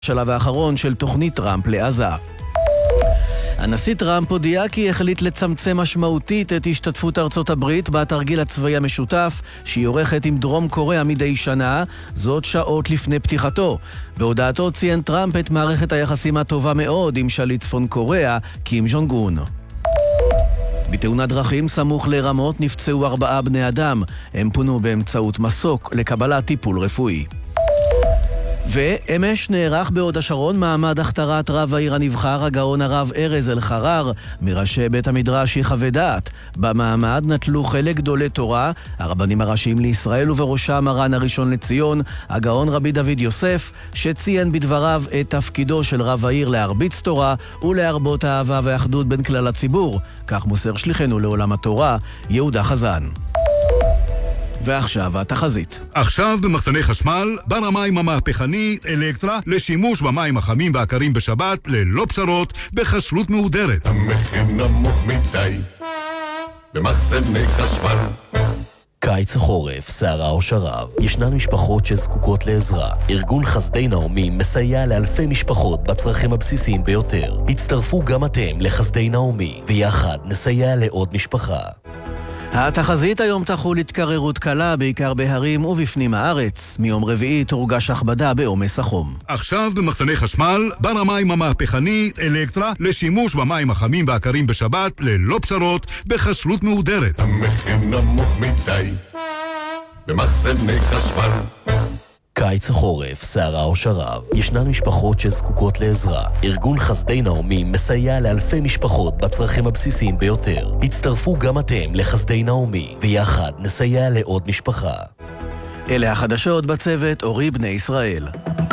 שלב האחרון של תוכנית טראמפ לעזה. הנשיא טראמפ הודיע כי החליט לצמצם משמעותית את השתתפות ארצות הברית בתרגיל הצבאי המשותף שהיא עורכת עם דרום קוריאה מדי שנה, זאת שעות לפני פתיחתו. בהודעתו ציין טראמפ את מערכת היחסים הטובה מאוד עם שליט צפון קוריאה, קים ז'ונג און. בתאונת דרכים סמוך לרמות נפצעו 4 בני אדם. הם פונו באמצעות מסוק לקבלת טיפול רפואי. ואמש נערך בהוד השרון מעמד הכתרת רב העיר הנבחר, הגאון הרב ארז אלחרר, מראשי בית המדרש יחווה דעת. במעמד נטלו חלק גדולי תורה, הרבנים הראשיים לישראל ובראשם מרן הראשון לציון, הגאון רבי דוד יוסף, שציין בדבריו את תפקידו של רב העיר להרביץ תורה ולהרבות האהבה והאחדות בין כלל הציבור. כך מוסר שליחנו לעולם התורה, יהודה חזן. ועכשיו התחזית. עכשיו במחסני חשמל, בר המים המהפכנית אלקטרה לשימוש במים החמים והקרים בשבת ללא פשרות בכשרות מהודרת. המחיר נמוך מדי במחסני חשמל. קיץ החורף, סערה או שרב, ישנן משפחות שזקוקות לעזרה. ארגון חסדי נעמי מסייע לאלפי משפחות בצרכים הבסיסיים ביותר. הצטרפו גם אתם לחסדי נעמי, ויחד נסייע לעוד משפחה. התחזית היום תחול התקררות קלה, בעיקר בהרים ובפנים הארץ. מיום רביעי תורגש הכבדה בעומס החום. עכשיו במחסני חשמל, בר המים המהפכנית אלקטרה לשימוש במים החמים והקרים בשבת ללא פשרות בכשרות מהודרת. המחיר נמוך מדי במחסני חשמל. קיץ החורף, סערה או שרב, ישנן משפחות שזקוקות לעזרה. ארגון חסדי נעמי מסייע לאלפי משפחות בצרכים הבסיסיים ביותר. הצטרפו גם אתם לחסדי נעמי, ויחד נסייע לעוד משפחה. אלה החדשות בצוות אורי בני ישראל.